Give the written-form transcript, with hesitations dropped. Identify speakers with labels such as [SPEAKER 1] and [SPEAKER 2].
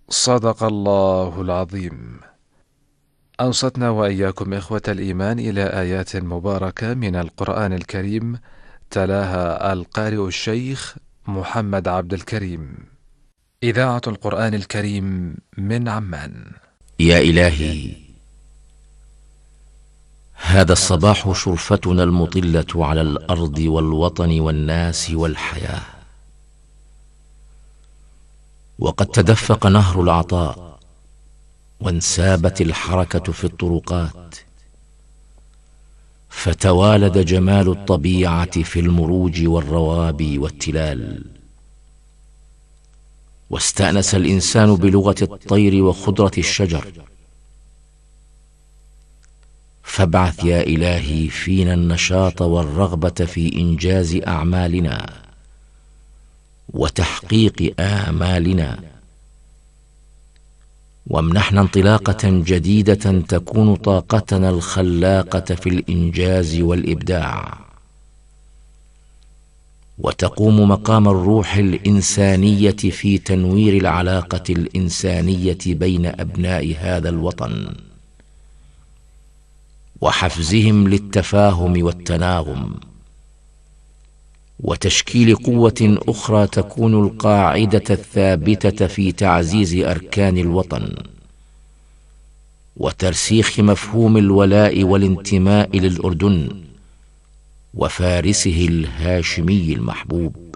[SPEAKER 1] صدق الله العظيم. أنصتنا وإياكم إخوة الإيمان إلى آيات مباركة من القرآن الكريم، تلاها القارئ الشيخ محمد عبد الكريم. إذاعة القرآن الكريم من عمان.
[SPEAKER 2] يا إلهي، هذا الصباح شرفتنا المطلة على الأرض والوطن والناس والحياة، وقد تدفق نهر العطاء وانسابت الحركة في الطرقات، فتوالد جمال الطبيعة في المروج والروابي والتلال، واستأنس الإنسان بلغة الطير وخضرة الشجر. فابعث يا إلهي فينا النشاط والرغبة في إنجاز أعمالنا وتحقيق آمالنا، وامنحنا انطلاقة جديدة تكون طاقتنا الخلاقة في الإنجاز والإبداع، وتقوم مقام الروح الإنسانية في تنوير العلاقة الإنسانية بين أبناء هذا الوطن، وحفزهم للتفاهم والتناغم، وتشكيل قوة أخرى تكون القاعدة الثابتة في تعزيز أركان الوطن، وترسيخ مفهوم الولاء والانتماء للأردن وفارسه الهاشمي المحبوب.